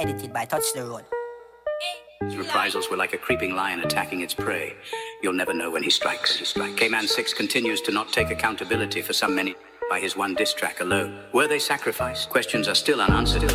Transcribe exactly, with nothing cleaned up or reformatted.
edited by Touch the Road. His reprisals were like a creeping lion attacking its prey. You'll never know when he strikes. He strikes. K-Man six continues to not take accountability for some many by his one diss track alone. Were they sacrificed? Questions are still unanswered.